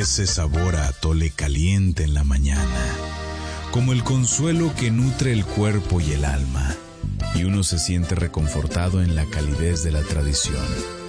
ese sabor a atole caliente en la mañana, como el consuelo que nutre el cuerpo y el alma, y uno se siente reconfortado en la calidez de la tradición.